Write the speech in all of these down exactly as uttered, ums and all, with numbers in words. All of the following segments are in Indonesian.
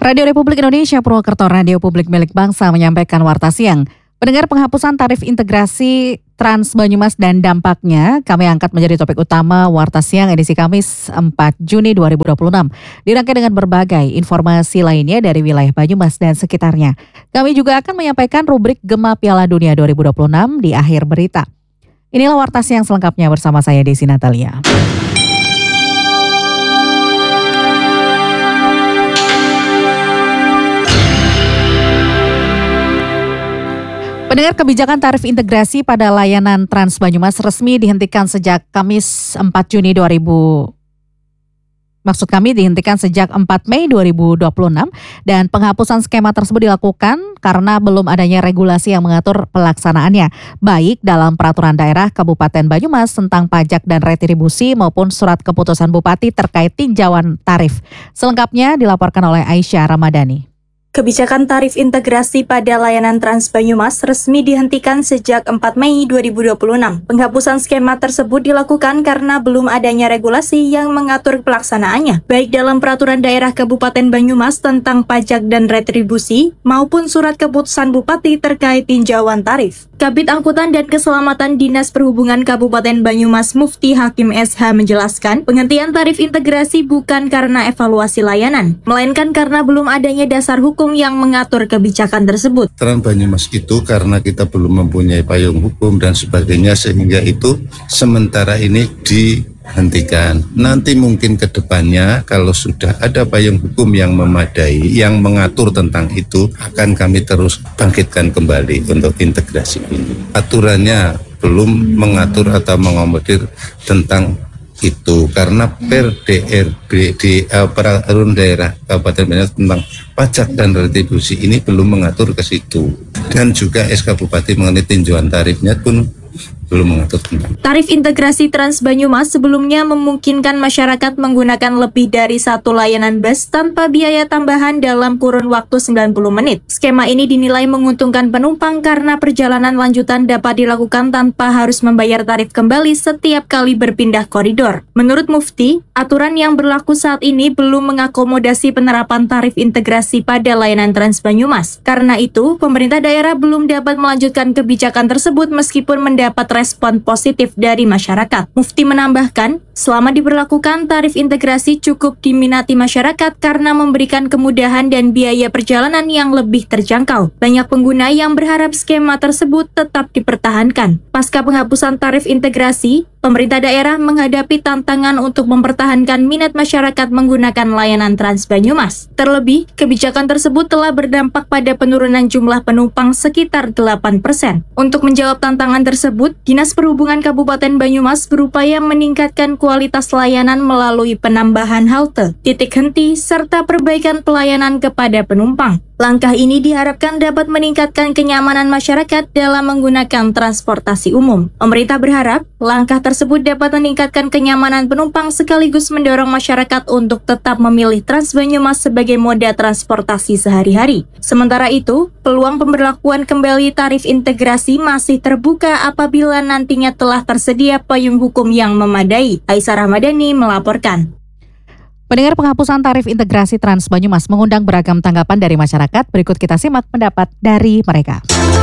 Radio Republik Indonesia Purwokerto, radio publik milik bangsa menyampaikan warta siang. Pendengar, penghapusan tarif integrasi Trans Banyumas dan dampaknya kami angkat menjadi topik utama warta siang edisi Kamis empat Juni dua ribu dua puluh enam. Dirangkai dengan berbagai informasi lainnya dari wilayah Banyumas dan sekitarnya. Kami juga akan menyampaikan rubrik Gema Piala Dunia dua ribu dua puluh enam di akhir berita. Inilah warta siang selengkapnya bersama saya Desi Natalia. Pendengar, kebijakan tarif integrasi pada layanan Trans Banyumas resmi dihentikan sejak Kamis empat Juni dua ribu Maksud kami dihentikan sejak empat Mei dua ribu dua puluh enam dan penghapusan skema tersebut dilakukan karena belum adanya regulasi yang mengatur pelaksanaannya, baik dalam peraturan daerah Kabupaten Banyumas tentang pajak dan retribusi maupun surat keputusan Bupati terkait tinjauan tarif. Selengkapnya dilaporkan oleh Aisyah Ramadhani. Kebijakan tarif integrasi pada layanan Trans Banyumas resmi dihentikan sejak empat Mei dua ribu dua puluh enam. Penghapusan skema tersebut dilakukan karena belum adanya regulasi yang mengatur pelaksanaannya, baik dalam peraturan daerah Kabupaten Banyumas tentang pajak dan retribusi maupun surat keputusan Bupati terkait tinjauan tarif. Kabid Angkutan dan Keselamatan Dinas Perhubungan Kabupaten Banyumas Mufti Hakim S H menjelaskan, penghentian tarif integrasi bukan karena evaluasi layanan, melainkan karena belum adanya dasar hukum yang mengatur kebijakan tersebut. Trans Banyumas itu karena kita belum mempunyai payung hukum dan sebagainya, sehingga itu sementara ini dihentikan. Nanti mungkin ke depannya kalau sudah ada payung hukum yang memadai, yang mengatur tentang itu, akan kami terus bangkitkan kembali untuk integrasi ini. Aturannya belum mengatur atau mengakomodir tentang itu karena per D R B di uh, peraturan daerah Kabupaten Banyumas tentang pajak dan retribusi ini belum mengatur ke situ, dan juga S K Bupati mengenai tinjauan tarifnya pun belum mengatur tentang. Tarif integrasi Trans Banyumas sebelumnya memungkinkan masyarakat menggunakan lebih dari satu layanan bus tanpa biaya tambahan dalam kurun waktu sembilan puluh menit. Skema ini dinilai menguntungkan penumpang karena perjalanan lanjutan dapat dilakukan tanpa harus membayar tarif kembali setiap kali berpindah koridor. Menurut Mufti, aturan yang berlaku saat ini belum mengakomodasi penerapan tarif integrasi pada layanan Trans Banyumas. Karena itu, pemerintah daerah belum dapat melanjutkan kebijakan tersebut meskipun mendapat respon positif dari masyarakat. Mufti menambahkan, selama diberlakukan tarif integrasi cukup diminati masyarakat karena memberikan kemudahan dan biaya perjalanan yang lebih terjangkau. Banyak pengguna yang berharap skema tersebut tetap dipertahankan. Pasca penghapusan tarif integrasi, pemerintah daerah menghadapi tantangan untuk mempertahankan minat masyarakat menggunakan layanan Trans Banyumas. Terlebih, kebijakan tersebut telah berdampak pada penurunan jumlah penumpang sekitar delapan persen. Untuk menjawab tantangan tersebut, Dinas Perhubungan Kabupaten Banyumas berupaya meningkatkan kualitas layanan melalui penambahan halte, titik henti, serta perbaikan pelayanan kepada penumpang. Langkah ini diharapkan dapat meningkatkan kenyamanan masyarakat dalam menggunakan transportasi umum. Pemerintah berharap langkah tersebut dapat meningkatkan kenyamanan penumpang sekaligus mendorong masyarakat untuk tetap memilih Trans Banyumas sebagai moda transportasi sehari-hari. Sementara itu, peluang pemberlakuan kembali tarif integrasi masih terbuka apabila nantinya telah tersedia payung hukum yang memadai. Aisyah Ramadhani melaporkan. Pendengar, penghapusan tarif integrasi Trans Banyumas mengundang beragam tanggapan dari masyarakat. Berikut kita simak pendapat dari mereka.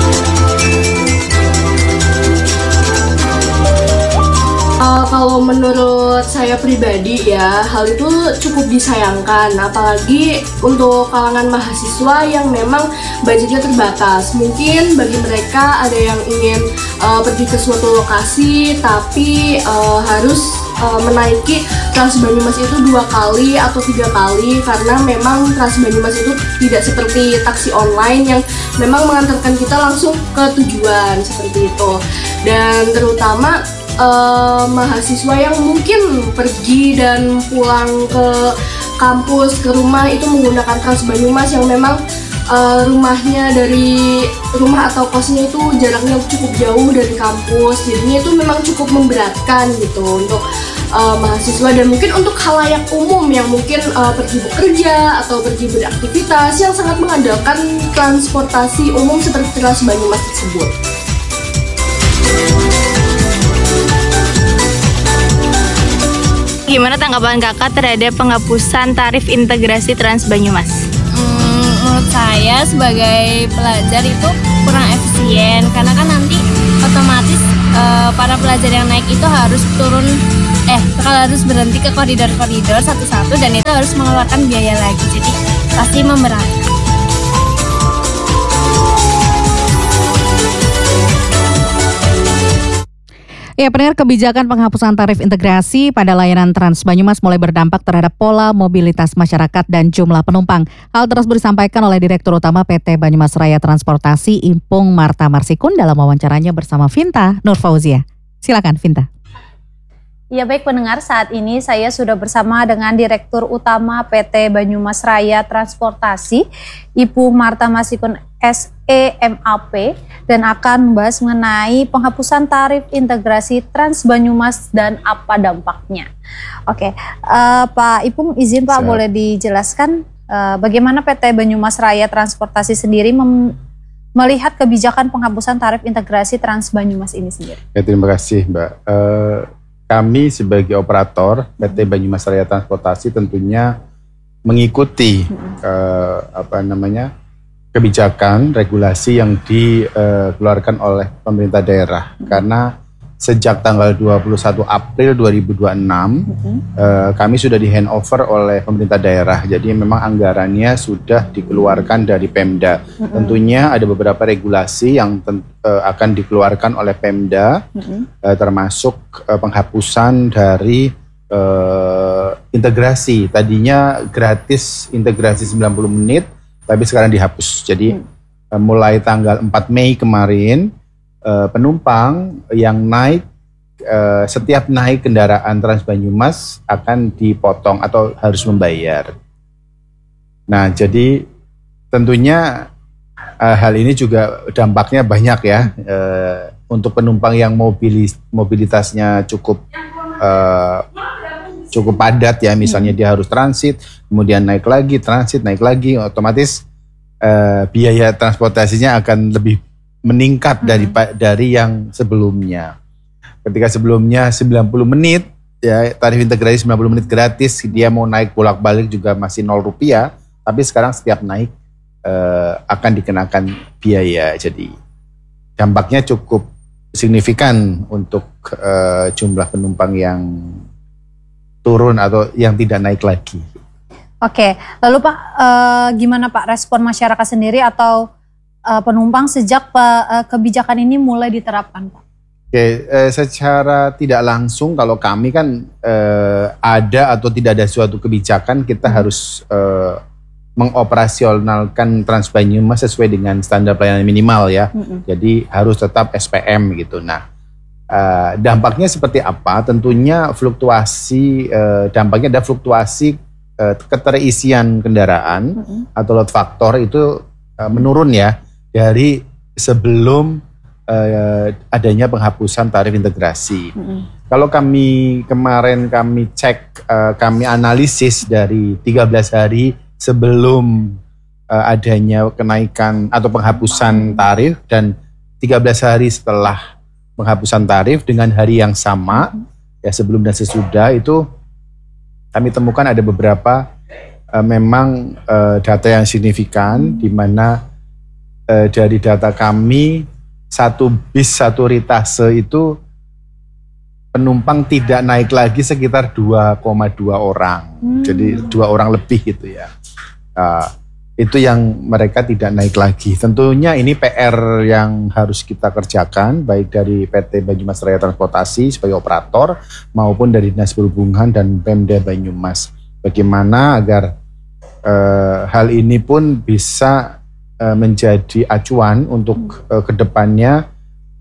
Uh, kalau menurut saya pribadi ya, hal itu cukup disayangkan, apalagi untuk kalangan mahasiswa yang memang budgetnya terbatas. Mungkin bagi mereka ada yang ingin uh, pergi ke suatu lokasi tapi uh, harus uh, menaiki Trans Banyumas itu dua kali atau tiga kali, karena memang Trans Banyumas itu tidak seperti taksi online yang memang mengantarkan kita langsung ke tujuan seperti itu. Dan terutama Uh, mahasiswa yang mungkin pergi dan pulang ke kampus, ke rumah itu menggunakan Trans Banyumas yang memang uh, rumahnya dari rumah atau kosnya itu jaraknya cukup jauh dari kampus, jadinya itu memang cukup memberatkan gitu untuk uh, mahasiswa dan mungkin untuk khalayak umum yang mungkin uh, pergi bekerja atau pergi beraktivitas yang sangat mengandalkan transportasi umum seperti Trans Banyumas tersebut. Gimana tanggapan kakak terhadap penghapusan tarif integrasi Trans Banyumas? Hmm, menurut saya sebagai pelajar itu kurang efisien karena kan nanti otomatis uh, para pelajar yang naik itu harus turun eh kalau harus berhenti ke koridor-koridor satu-satu dan itu harus mengeluarkan biaya lagi, jadi pasti memberatkan. Ya, pendengar, kebijakan penghapusan tarif integrasi pada layanan Trans Banyumas mulai berdampak terhadap pola mobilitas masyarakat dan jumlah penumpang. Hal tersebut disampaikan oleh Direktur Utama P T Banyumas Raya Transportasi Ipung Marta Marsikun dalam wawancaranya bersama Vinta Nurfauzia. Silakan Vinta. Ya baik pendengar, saat ini saya sudah bersama dengan Direktur Utama P T Banyumas Raya Transportasi Ipung Marta Marsikun S E M A P dan akan membahas mengenai penghapusan tarif integrasi Trans Banyumas dan apa dampaknya. Oke, uh, Pak Ipung izin Pak, Siap. Boleh dijelaskan uh, bagaimana P T Banyumas Raya Transportasi sendiri mem- melihat kebijakan penghapusan tarif integrasi Trans Banyumas ini sendiri? Ya, terima kasih Mbak. Uh, kami sebagai operator P T Banyumas Raya Transportasi tentunya mengikuti hmm. uh, apa namanya kebijakan regulasi yang dikeluarkan oleh pemerintah daerah, hmm. karena sejak tanggal dua puluh satu April dua ribu dua puluh enam hmm. uh, kami sudah di handover oleh pemerintah daerah, jadi memang anggarannya sudah dikeluarkan dari Pemda. hmm. Tentunya ada beberapa regulasi yang ten- uh, akan dikeluarkan oleh Pemda, hmm. uh, termasuk uh, penghapusan dari uh, integrasi. Tadinya gratis integrasi sembilan puluh menit, tapi sekarang dihapus. Jadi hmm. uh, mulai tanggal empat Mei kemarin, uh, penumpang yang naik, uh, setiap naik kendaraan Trans Banyumas akan dipotong atau harus membayar. Nah, jadi tentunya uh, hal ini juga dampaknya banyak ya, uh, untuk penumpang yang mobilis, mobilitasnya cukup uh, cukup padat ya, misalnya dia harus transit, kemudian naik lagi, transit, naik lagi, otomatis uh, biaya transportasinya akan lebih meningkat dari hmm. dari yang sebelumnya. Ketika sebelumnya sembilan puluh menit, ya tarif integrasi sembilan puluh menit gratis, dia mau naik bolak-balik juga masih nol rupiah, tapi sekarang setiap naik uh, akan dikenakan biaya, jadi dampaknya cukup signifikan untuk uh, jumlah penumpang yang turun atau yang tidak naik lagi. Oke, lalu Pak, eh, gimana Pak respon masyarakat sendiri atau eh, penumpang sejak eh, kebijakan ini mulai diterapkan Pak? Oke, eh, secara tidak langsung kalau kami kan eh, ada atau tidak ada suatu kebijakan, kita hmm. harus eh, mengoperasionalkan Trans Banyumas sesuai dengan standar pelayanan minimal ya. Hmm. Jadi harus tetap S P M gitu. Nah, Uh, dampaknya seperti apa? Tentunya fluktuasi, uh, dampaknya ada fluktuasi uh, keterisian kendaraan mm-hmm. atau load factor itu uh, menurun ya dari sebelum uh, adanya penghapusan tarif integrasi. Mm-hmm. Kalau kami kemarin kami cek, uh, kami analisis dari tiga belas hari sebelum uh, adanya kenaikan atau penghapusan tarif dan tiga belas hari setelah penghapusan tarif dengan hari yang sama, ya sebelum dan sesudah itu kami temukan ada beberapa uh, memang uh, data yang signifikan, di mana uh, dari data kami satu bis satu ritase itu penumpang tidak naik lagi sekitar dua koma dua orang, hmm. jadi dua orang lebih gitu ya. Uh, itu yang mereka tidak naik lagi. Tentunya ini P R yang harus kita kerjakan, baik dari P T Banyumas Raya Transportasi sebagai operator maupun dari Dinas Perhubungan dan Pemda Banyumas. Bagaimana agar uh, hal ini pun bisa uh, menjadi acuan untuk uh, kedepannya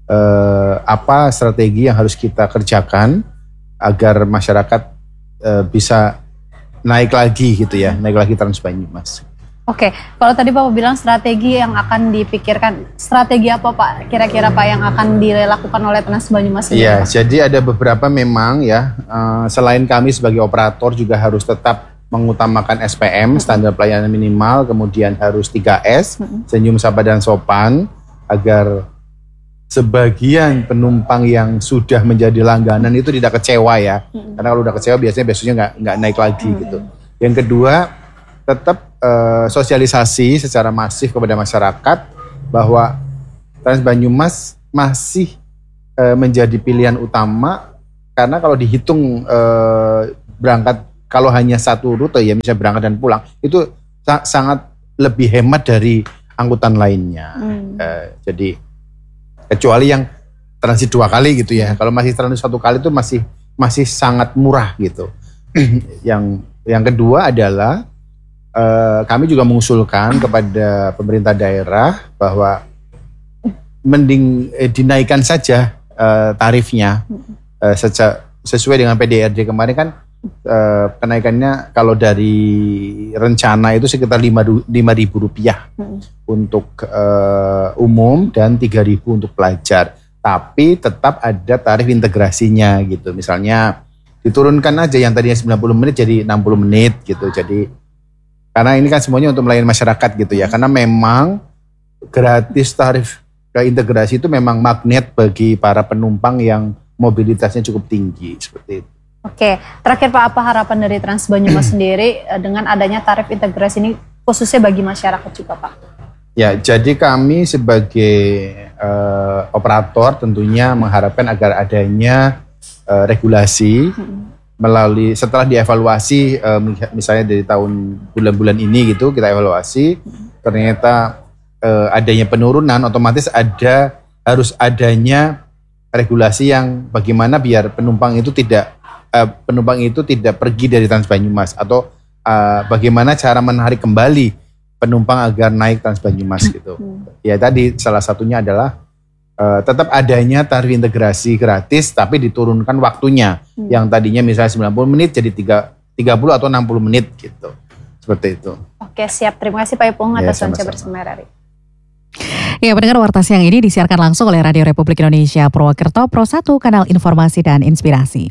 uh, apa strategi yang harus kita kerjakan agar masyarakat uh, bisa naik lagi gitu ya, naik lagi Trans Banyumas. Oke, kalau tadi Bapak bilang strategi yang akan dipikirkan, strategi apa Pak kira-kira Pak yang akan dilakukan oleh Trans Banyumas ini? Iya, jadi ada beberapa memang ya, uh, selain kami sebagai operator juga harus tetap mengutamakan S P M, mm-hmm. standar pelayanan minimal, kemudian harus tiga S, mm-hmm. senyum, sapa, dan sopan, agar sebagian penumpang yang sudah menjadi langganan itu tidak kecewa ya, mm-hmm. karena kalau udah kecewa biasanya besoknya nggak nggak naik lagi mm-hmm. gitu. Yang kedua, tetap uh, sosialisasi secara masif kepada masyarakat bahwa Trans Banyumas masih uh, menjadi pilihan utama, karena kalau dihitung uh, berangkat kalau hanya satu rute ya, misalnya berangkat dan pulang, itu sa- sangat lebih hemat dari angkutan lainnya. Hmm. Uh, jadi kecuali yang transit dua kali gitu ya. Kalau masih transit satu kali itu masih masih sangat murah gitu. yang yang kedua adalah uh, kami juga mengusulkan kepada pemerintah daerah bahwa mending eh, dinaikkan saja uh, tarifnya uh, seca, sesuai dengan P D R D kemarin kan uh, kenaikannya kalau dari rencana itu sekitar lima ribu rupiah hmm. untuk uh, umum dan tiga ribu untuk pelajar. Tapi tetap ada tarif integrasinya gitu. Misalnya diturunkan aja yang tadinya sembilan puluh menit jadi enam puluh menit gitu. Jadi karena ini kan semuanya untuk melayani masyarakat gitu ya. Karena memang gratis tarif ke integrasi itu memang magnet bagi para penumpang yang mobilitasnya cukup tinggi seperti itu. Oke, terakhir Pak, apa harapan dari Trans Banyumas sendiri dengan adanya tarif integrasi ini khususnya bagi masyarakat juga Pak? Ya, jadi kami sebagai uh, operator tentunya mengharapkan agar adanya uh, regulasi hmm. melalui setelah dievaluasi uh, misalnya dari tahun bulan-bulan ini gitu kita evaluasi hmm. ternyata uh, adanya penurunan, otomatis ada harus adanya regulasi yang bagaimana biar penumpang itu tidak uh, penumpang itu tidak pergi dari Trans Banyumas atau uh, bagaimana cara menarik kembali penumpang agar naik Trans Banyumas gitu. Hmm. Ya tadi salah satunya adalah uh, tetap adanya tarif integrasi gratis tapi diturunkan waktunya. Hmm. Yang tadinya misalnya sembilan puluh menit jadi tiga puluh atau enam puluh menit gitu. Seperti itu. Oke, siap. Terima kasih Pak Ipung atas ya, wawancara bersama R R I. Ya, pendengar Warta Siang ini disiarkan langsung oleh Radio Republik Indonesia Purwokerto Pro satu, kanal informasi dan inspirasi.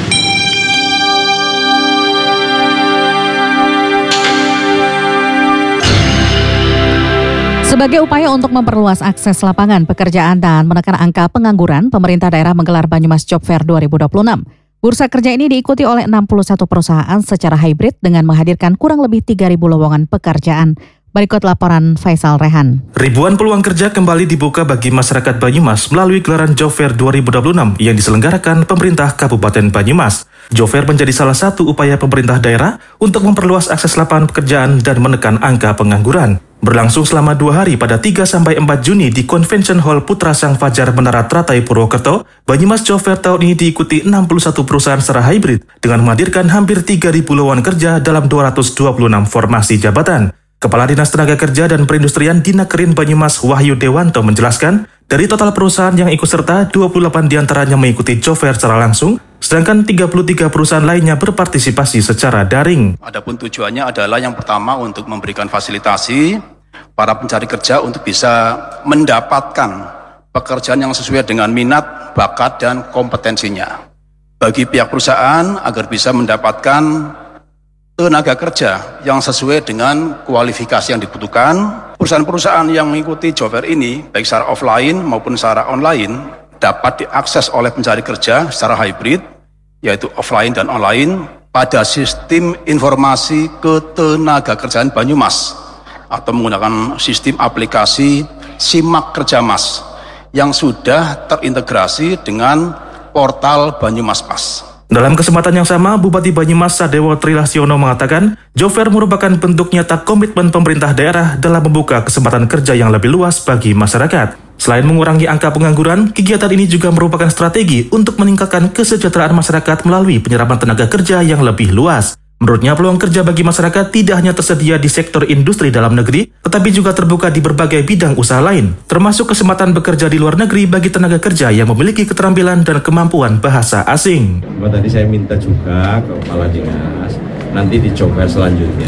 Sebagai upaya untuk memperluas akses lapangan pekerjaan dan menekan angka pengangguran, pemerintah daerah menggelar Banyumas Job Fair dua ribu dua puluh enam. Bursa kerja ini diikuti oleh enam puluh satu perusahaan secara hibrid dengan menghadirkan kurang lebih tiga ribu lowongan pekerjaan. Berikut laporan Faisal Rehan. Ribuan peluang kerja kembali dibuka bagi masyarakat Banyumas melalui gelaran Job Fair dua ribu dua puluh enam yang diselenggarakan pemerintah Kabupaten Banyumas. Job Fair menjadi salah satu upaya pemerintah daerah untuk memperluas akses lapangan pekerjaan dan menekan angka pengangguran. Berlangsung selama dua hari pada tiga sampai empat Juni di Convention Hall Putra Sang Fajar Menara Teratai Purwokerto, Banyumas Job Fair tahun ini diikuti enam puluh satu perusahaan secara hibrid dengan menghadirkan hampir tiga ribu lowongan kerja dalam dua ratus dua puluh enam formasi jabatan. Kepala Dinas Tenaga Kerja dan Perindustrian Dinakerin Banyumas Wahyu Dewanto menjelaskan, dari total perusahaan yang ikut serta, dua puluh delapan diantaranya mengikuti Job Fair secara langsung, sedangkan tiga puluh tiga perusahaan lainnya berpartisipasi secara daring. Adapun tujuannya adalah yang pertama untuk memberikan fasilitasi para pencari kerja untuk bisa mendapatkan pekerjaan yang sesuai dengan minat, bakat, dan kompetensinya. Bagi pihak perusahaan agar bisa mendapatkan tenaga kerja yang sesuai dengan kualifikasi yang dibutuhkan. Perusahaan-perusahaan yang mengikuti Job Fair ini, baik secara offline maupun secara online, dapat diakses oleh pencari kerja secara hybrid, yaitu offline dan online, pada sistem informasi ketenagakerjaan Banyumas, atau menggunakan sistem aplikasi Simak Kerja Mas, yang sudah terintegrasi dengan portal Banyumas Pas. Dalam kesempatan yang sama, Bupati Banyumas Sadewo Trilasyono mengatakan, Job Fair merupakan bentuk nyata komitmen pemerintah daerah dalam membuka kesempatan kerja yang lebih luas bagi masyarakat. Selain mengurangi angka pengangguran, kegiatan ini juga merupakan strategi untuk meningkatkan kesejahteraan masyarakat melalui penyerapan tenaga kerja yang lebih luas. Menurutnya, peluang kerja bagi masyarakat tidak hanya tersedia di sektor industri dalam negeri, tetapi juga terbuka di berbagai bidang usaha lain, termasuk kesempatan bekerja di luar negeri bagi tenaga kerja yang memiliki keterampilan dan kemampuan bahasa asing. Tadi saya minta juga ke Kepala Dinas, nanti di Job Fair selanjutnya,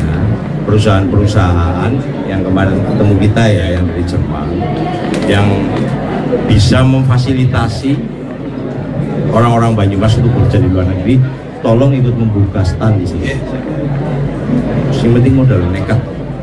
perusahaan-perusahaan yang kemarin ketemu kita ya, yang dari Jepang, yang bisa memfasilitasi orang-orang Banyumas untuk bekerja di luar negeri, tolong ikut membuka stand di sini. Yang penting modal nekat.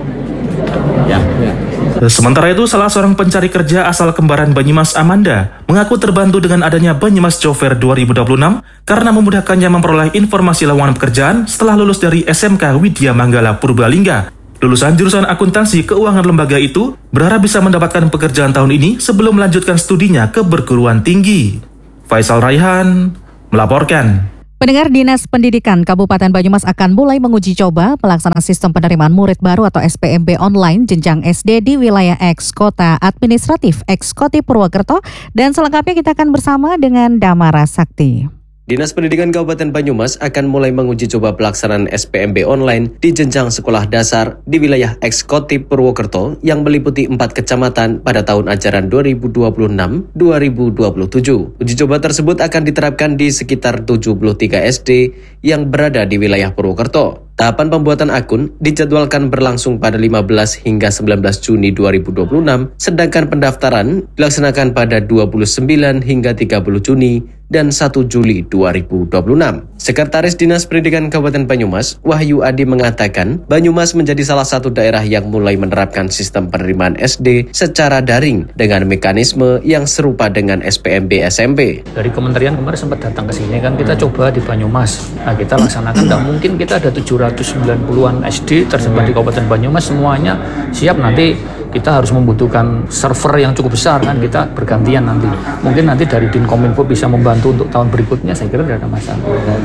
Ya. Sementara itu, salah seorang pencari kerja asal Kembaran Banyumas, Amanda, mengaku terbantu dengan adanya Banyumas Job Fair dua ribu dua puluh enam karena memudahkannya memperoleh informasi lowongan pekerjaan setelah lulus dari S M K Widya Manggala Purbalingga. Lulusan jurusan akuntansi keuangan lembaga itu berharap bisa mendapatkan pekerjaan tahun ini sebelum melanjutkan studinya ke perguruan tinggi. Faisal Raihan melaporkan. Pendengar, Dinas Pendidikan Kabupaten Banyumas akan mulai menguji coba pelaksanaan sistem penerimaan murid baru atau S P M B online jenjang S D di wilayah X Kota Administratif X Koti Purwokerto, dan selengkapnya kita akan bersama dengan Damara Sakti. Dinas Pendidikan Kabupaten Banyumas akan mulai menguji coba pelaksanaan S P M B online di jenjang sekolah dasar di wilayah X Koti Purwokerto yang meliputi empat kecamatan pada tahun ajaran dua ribu dua puluh enam dua ribu dua puluh tujuh. Uji coba tersebut akan diterapkan di sekitar tujuh puluh tiga S D yang berada di wilayah Purwokerto. Tahapan pembuatan akun dijadwalkan berlangsung pada lima belas hingga sembilan belas Juni dua ribu dua puluh enam, sedangkan pendaftaran dilaksanakan pada dua puluh sembilan hingga tiga puluh Juni dan satu Juli dua ribu dua puluh enam. Sekretaris Dinas Pendidikan Kabupaten Banyumas, Wahyu Adi mengatakan, Banyumas menjadi salah satu daerah yang mulai menerapkan sistem penerimaan S D secara daring dengan mekanisme yang serupa dengan S P M B S M B. Dari kementerian kemarin sempat datang ke sini kan, kita coba di Banyumas. Nah, kita laksanakan, tidak mungkin kita ada tujuh ratus sembilan puluhan S D tersebar di Kabupaten Banyumas semuanya siap. Nanti kita harus membutuhkan server yang cukup besar kan, kita bergantian nanti. Mungkin nanti dari Dinkominfo bisa membantu untuk tahun berikutnya, saya kira tidak ada masalah.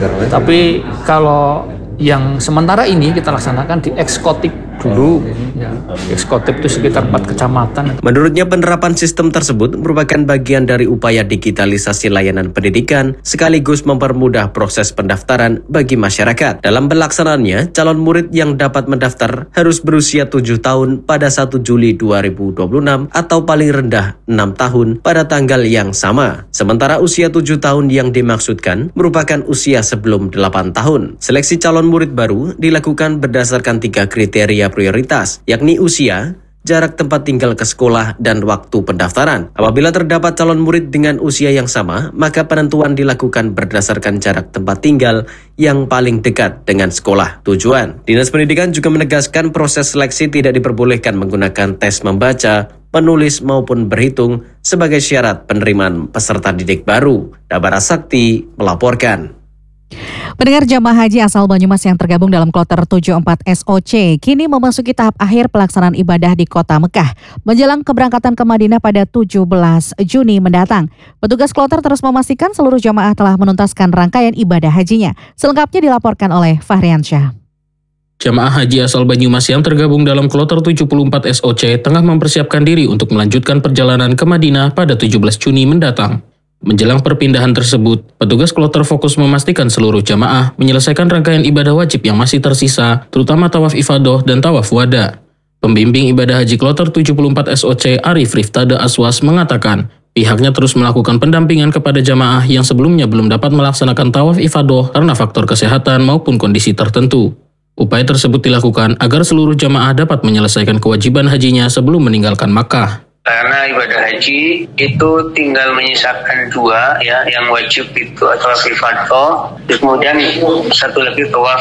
Tapi kalau yang sementara ini kita laksanakan di Ekskotip dulu. Ya, Ekskotip itu sekitar empat kecamatan. Menurutnya penerapan sistem tersebut merupakan bagian dari upaya digitalisasi layanan pendidikan sekaligus mempermudah proses pendaftaran bagi masyarakat. Dalam pelaksanaannya, calon murid yang dapat mendaftar harus berusia tujuh tahun pada satu Juli dua ribu dua puluh enam atau paling rendah enam tahun pada tanggal yang sama. Sementara usia tujuh tahun yang dimaksudkan merupakan usia sebelum delapan tahun. Seleksi calon murid baru dilakukan berdasarkan tiga kriteria prioritas, yakni usia, jarak tempat tinggal ke sekolah, dan waktu pendaftaran. Apabila terdapat calon murid dengan usia yang sama, maka penentuan dilakukan berdasarkan jarak tempat tinggal yang paling dekat dengan sekolah tujuan. Dinas Pendidikan juga menegaskan proses seleksi tidak diperbolehkan menggunakan tes membaca, menulis maupun berhitung sebagai syarat penerimaan peserta didik baru. Damara Sakti melaporkan. Pendengar, jamaah haji asal Banyumas yang tergabung dalam kloter tujuh puluh empat S O C kini memasuki tahap akhir pelaksanaan ibadah di kota Mekah menjelang keberangkatan ke Madinah pada tujuh belas Juni mendatang. Petugas kloter terus memastikan seluruh jamaah telah menuntaskan rangkaian ibadah hajinya. Selengkapnya dilaporkan oleh Fahriansyah. Jamaah haji asal Banyumas yang tergabung dalam kloter tujuh puluh empat S O C tengah mempersiapkan diri untuk melanjutkan perjalanan ke Madinah pada tujuh belas Juni mendatang. Menjelang perpindahan tersebut, petugas kloter fokus memastikan seluruh jamaah menyelesaikan rangkaian ibadah wajib yang masih tersisa, terutama tawaf ifadah dan tawaf wada. Pembimbing ibadah haji kloter tujuh puluh empat S O C Arif Riftada Aswas mengatakan, pihaknya terus melakukan pendampingan kepada jamaah yang sebelumnya belum dapat melaksanakan tawaf ifadah karena faktor kesehatan maupun kondisi tertentu. Upaya tersebut dilakukan agar seluruh jamaah dapat menyelesaikan kewajiban hajinya sebelum meninggalkan Makkah. Karena ibadah haji itu tinggal menyisakan dua, ya, yang wajib itu tawaf ifadah, kemudian satu lagi tawaf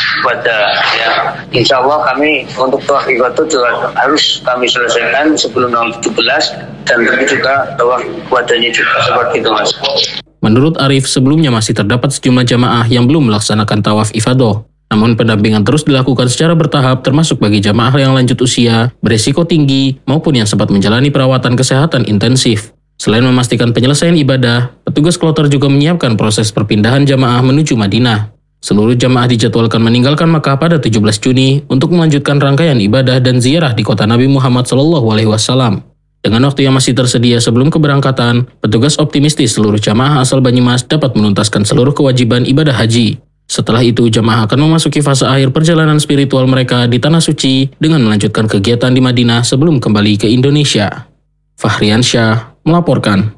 wada, ya. Insya Allah kami untuk tawaf ifadah juga harus kami selesaikan sebelum tanggal tujuh belas, dan tentu juga tawaf wadanya juga seperti itu, Mas. Menurut Arif, sebelumnya masih terdapat sejumlah jamaah yang belum melaksanakan tawaf ifadah. Namun pendampingan terus dilakukan secara bertahap termasuk bagi jamaah yang lanjut usia, beresiko tinggi, maupun yang sempat menjalani perawatan kesehatan intensif. Selain memastikan penyelesaian ibadah, petugas kloter juga menyiapkan proses perpindahan jamaah menuju Madinah. Seluruh jamaah dijadwalkan meninggalkan Makkah pada tujuh belas Juni untuk melanjutkan rangkaian ibadah dan ziarah di kota Nabi Muhammad shallallahu alaihi wasallam. Dengan waktu yang masih tersedia sebelum keberangkatan, petugas optimistis seluruh jamaah asal Banyumas dapat menuntaskan seluruh kewajiban ibadah haji. Setelah itu, jamaah akan memasuki fase akhir perjalanan spiritual mereka di Tanah Suci dengan melanjutkan kegiatan di Madinah sebelum kembali ke Indonesia. Fahriansyah melaporkan.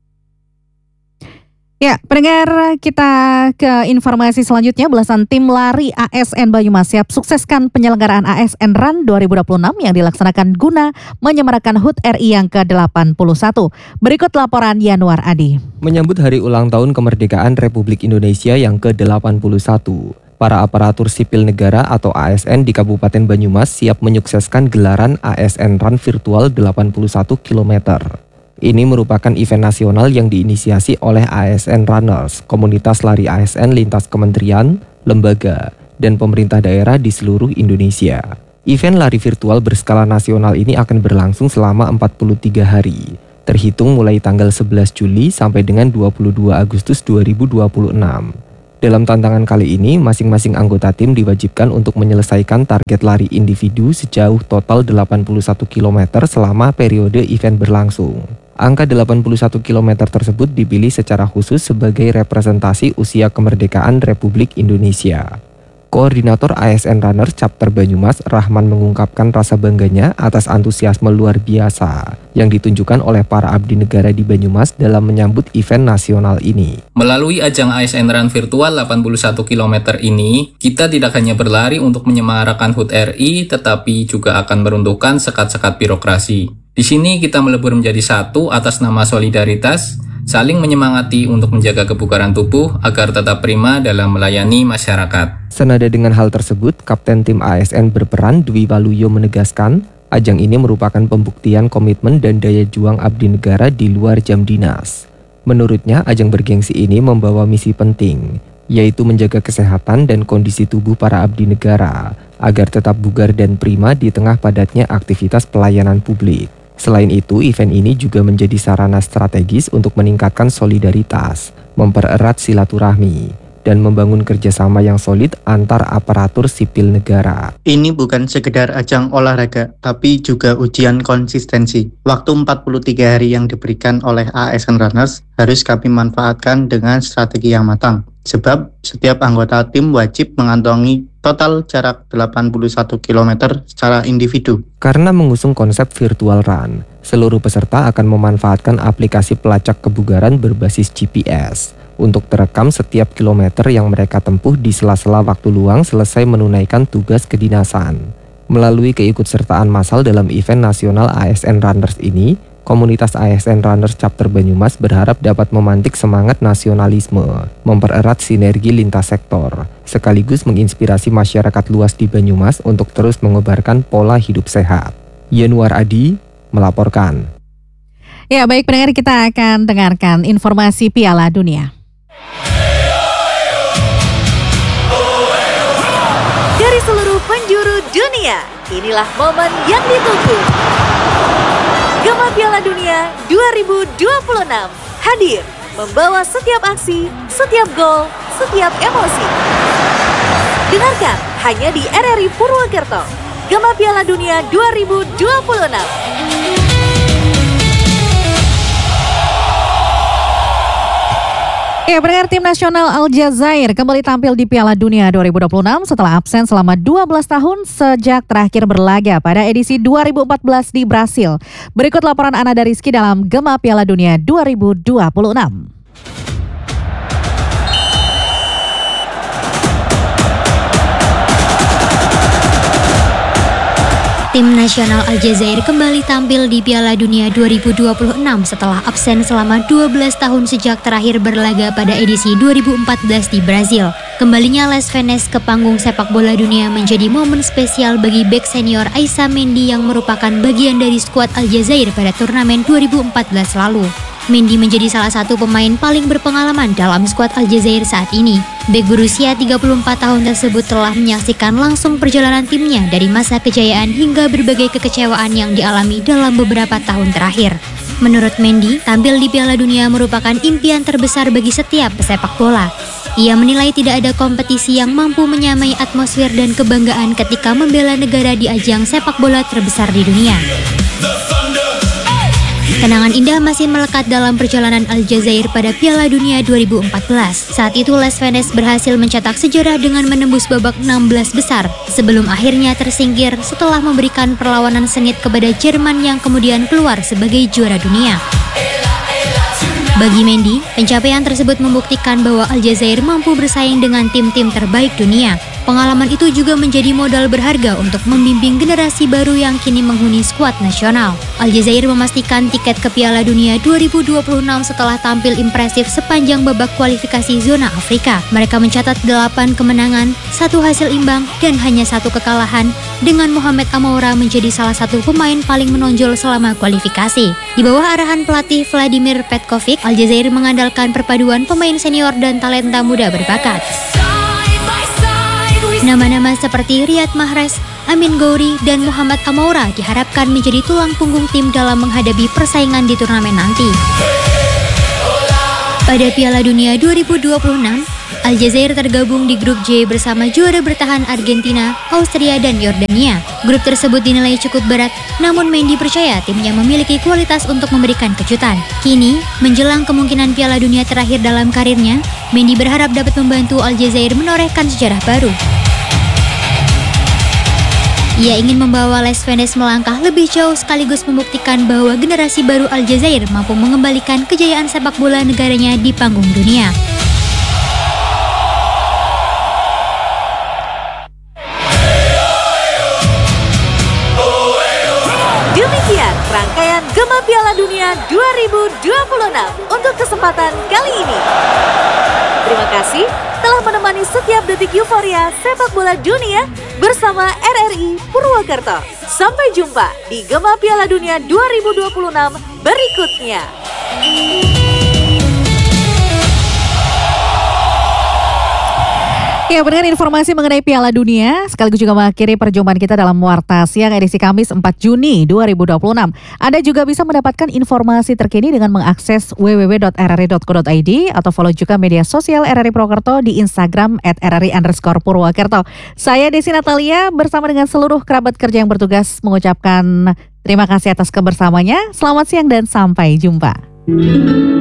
Ya, pendengar, kita ke informasi selanjutnya. Belasan tim lari A S N Banyumas siap sukseskan penyelenggaraan A S N Run dua ribu dua puluh enam yang dilaksanakan guna menyemarakan H U T R I yang ke delapan puluh satu. Berikut laporan Yanuar Adi. Menyambut hari ulang tahun kemerdekaan Republik Indonesia yang ke delapan puluh satu, para aparatur sipil negara atau A S N di Kabupaten Banyumas siap menyukseskan gelaran A S N Run virtual delapan puluh satu kilometer. Ini merupakan event nasional yang diinisiasi oleh A S N Runners, komunitas lari A S N lintas kementerian, lembaga, dan pemerintah daerah di seluruh Indonesia. Event lari virtual berskala nasional ini akan berlangsung selama empat puluh tiga hari, terhitung mulai tanggal sebelas Juli sampai dengan dua puluh dua Agustus dua ribu dua puluh enam. Dalam tantangan kali ini, masing-masing anggota tim diwajibkan untuk menyelesaikan target lari individu sejauh total delapan puluh satu kilometer selama periode event berlangsung. Angka delapan puluh satu kilometer tersebut dipilih secara khusus sebagai representasi usia kemerdekaan Republik Indonesia. Koordinator A S N Runners Chapter Banyumas, Rahman, mengungkapkan rasa bangganya atas antusiasme luar biasa yang ditunjukkan oleh para abdi negara di Banyumas dalam menyambut event nasional ini. Melalui ajang A S N Run virtual delapan puluh satu kilometer ini, kita tidak hanya berlari untuk menyemarakan H U T R I, tetapi juga akan meruntuhkan sekat-sekat birokrasi. Di sini kita melebur menjadi satu atas nama solidaritas, saling menyemangati untuk menjaga kebugaran tubuh agar tetap prima dalam melayani masyarakat. Senada dengan hal tersebut, Kapten Tim A S N berperan Dwi Waluyo menegaskan, ajang ini merupakan pembuktian komitmen dan daya juang abdi negara di luar jam dinas. Menurutnya, ajang bergengsi ini membawa misi penting, yaitu menjaga kesehatan dan kondisi tubuh para abdi negara, agar tetap bugar dan prima di tengah padatnya aktivitas pelayanan publik. Selain itu, event ini juga menjadi sarana strategis untuk meningkatkan solidaritas, mempererat silaturahmi, dan membangun kerjasama yang solid antar aparatur sipil negara. Ini bukan sekedar ajang olahraga, tapi juga ujian konsistensi. Waktu empat puluh tiga hari yang diberikan oleh A S N Runners harus kami manfaatkan dengan strategi yang matang. Sebab setiap anggota tim wajib mengantongi total jarak delapan puluh satu kilometer secara individu. Karena mengusung konsep virtual run, seluruh peserta akan memanfaatkan aplikasi pelacak kebugaran berbasis G P S untuk terekam setiap kilometer yang mereka tempuh di sela-sela waktu luang selesai menunaikan tugas kedinasan. Melalui keikutsertaan massal dalam event nasional A S N Runners ini, komunitas A S N Runners Chapter Banyumas berharap dapat memantik semangat nasionalisme, mempererat sinergi lintas sektor, sekaligus menginspirasi masyarakat luas di Banyumas untuk terus mengobarkan pola hidup sehat. Yanuar Adi melaporkan. Ya, baik pendengar, kita akan dengarkan informasi Piala Dunia. Dari seluruh penjuru dunia, inilah momen yang ditunggu. Gema Piala Dunia dua ribu dua puluh enam hadir membawa setiap aksi, setiap gol, setiap emosi. Dengarkan hanya di R R I Purwokerto. Gema Piala Dunia dua ribu dua puluh enam. Ya, pendengar, tim nasional Aljazair kembali tampil di Piala Dunia dua ribu dua puluh enam setelah absen selama dua belas tahun sejak terakhir berlaga pada edisi dua ribu empat belas di Brasil. Berikut laporan Anada Rizky dalam Gema Piala Dunia dua ribu dua puluh enam. Tim nasional Aljazair kembali tampil di Piala Dunia dua ribu dua puluh enam setelah absen selama dua belas tahun sejak terakhir berlaga pada edisi dua ribu empat belas di Brasil. Kembalinya Les Venes ke panggung sepak bola dunia menjadi momen spesial bagi bek senior Aissa Mendy yang merupakan bagian dari skuad Aljazair pada turnamen dua ribu empat belas lalu. Mendy menjadi salah satu pemain paling berpengalaman dalam skuad Aljazair saat ini. Bek berusia tiga puluh empat tahun tersebut telah menyaksikan langsung perjalanan timnya dari masa kejayaan hingga berbagai kekecewaan yang dialami dalam beberapa tahun terakhir. Menurut Mendy, tampil di Piala Dunia merupakan impian terbesar bagi setiap pesepak bola. Ia menilai tidak ada kompetisi yang mampu menyamai atmosfer dan kebanggaan ketika membela negara di ajang sepak bola terbesar di dunia. Kenangan indah masih melekat dalam perjalanan Aljazair pada Piala Dunia dua ribu empat belas. Saat itu Les Venes berhasil mencetak sejarah dengan menembus babak enam belas besar sebelum akhirnya tersingkir setelah memberikan perlawanan sengit kepada Jerman yang kemudian keluar sebagai juara dunia. Bagi Mendy, pencapaian tersebut membuktikan bahwa Aljazair mampu bersaing dengan tim-tim terbaik dunia. Pengalaman itu juga menjadi modal berharga untuk membimbing generasi baru yang kini menghuni skuad nasional. Aljazair memastikan tiket ke Piala Dunia dua ribu dua puluh enam setelah tampil impresif sepanjang babak kualifikasi zona Afrika. Mereka mencatat delapan kemenangan, satu hasil imbang, dan hanya satu kekalahan, dengan Mohamed Amoura menjadi salah satu pemain paling menonjol selama kualifikasi. Di bawah arahan pelatih Vladimir Petkovic, Aljazair mengandalkan perpaduan pemain senior dan talenta muda berbakat. Nama-nama seperti Riyad Mahrez, Amin Ghouri, dan Muhammad Amoura diharapkan menjadi tulang punggung tim dalam menghadapi persaingan di turnamen nanti. Pada Piala Dunia dua ribu dua puluh enam, Aljazair tergabung di grup J bersama juara bertahan Argentina, Austria, dan Yordania. Grup tersebut dinilai cukup berat, namun Mendy percaya timnya memiliki kualitas untuk memberikan kejutan. Kini, menjelang kemungkinan Piala Dunia terakhir dalam karirnya, Mendy berharap dapat membantu Aljazair menorehkan sejarah baru. Ia ingin membawa Les Vendes melangkah lebih jauh sekaligus membuktikan bahwa generasi baru Aljazair mampu mengembalikan kejayaan sepak bola negaranya di panggung dunia. Demikian rangkaian Gema Piala Dunia dua ribu dua puluh enam untuk kesempatan kali ini. Terima kasih telah menemani setiap detik euforia sepak bola dunia bersama R R I Purwokerto. Sampai jumpa di Gema Piala Dunia dua ribu dua puluh enam berikutnya. Ya, dengan informasi mengenai Piala Dunia, sekaligus juga mengakhiri perjumpaan kita dalam Warta Siang edisi Kamis empat Juni dua ribu dua puluh enam. Anda juga bisa mendapatkan informasi terkini dengan mengakses w w w dot r r i dot co dot i d atau follow juga media sosial R R I Purwokerto di Instagram at r r i underscore Purwokerto. Saya Desi Natalia bersama dengan seluruh kerabat kerja yang bertugas mengucapkan terima kasih atas kebersamanya. Selamat siang dan sampai jumpa.